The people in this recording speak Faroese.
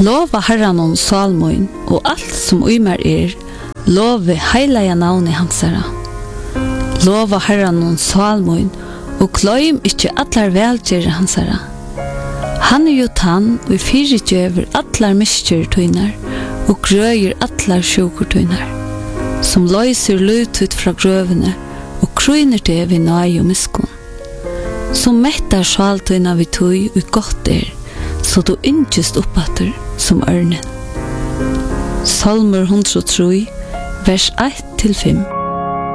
Lova Herranon salmoin og alt som uimer love heilaja navni hansara. Lova Herranon salmoin og gløym ikkje allar velgjere hansara. Han jo tann og fyrirgjøver allar miskjer tøynar og grøyer allar sjukur tøynar, som løyser lutut fra grøvene og krøyner det vi nøy og miskun. Som mettar sjaltøyna vi tøy og godt så du yngest oppatter som ørnen. Salmer 103, vers 1-5.